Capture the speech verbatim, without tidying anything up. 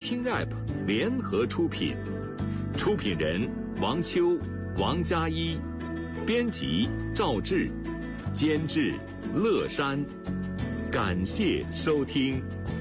听 App 联合出品，出品人王秋、王佳一，编辑赵志，监制乐山。感谢收听。